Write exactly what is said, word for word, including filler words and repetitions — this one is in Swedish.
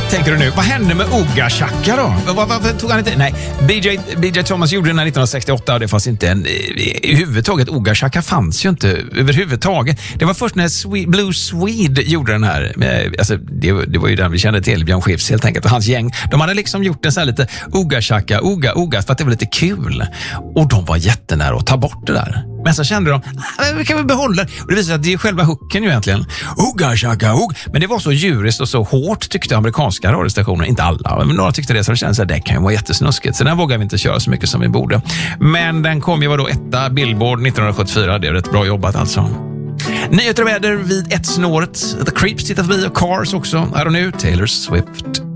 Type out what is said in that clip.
tänker du nu. Vad hände med Ooga Chaka då? Var, varför tog han inte... Nej, B J, B J Thomas gjorde den här nittonhundrasextioåtta och det fanns inte en... I huvudtaget, Ooga Chaka fanns ju inte överhuvudtaget. Det var först när Swe- Blue Swede gjorde den här. Alltså, det, det var ju den vi kände till, Björn Skifs helt enkelt och hans gäng. De hade liksom gjort en så här lite Ooga Chaka, Ooga, Ooga för att det var lite kul. Och de var jättenära att ta bort det där. Men så kände de, ah, vi kan väl behålla det. Och det visar sig att det är själva hooken ju egentligen. Ooga Chaka, Ooga. Men det var så djuriskt och så hårt tyckte amerikanska radiostationer. Inte alla, men några tyckte det. Så det kändes att det kan ju vara jättesnuskigt. Så den vågar vi inte köra så mycket som vi borde. Men den kom ju var då etta Billboard nittonhundrasjuttiofyra. Det är rätt bra jobbat alltså. Nyheter och väder vid ett snåret. The Creeps tittar förbi och Cars också. Här och nu, Taylor Swift.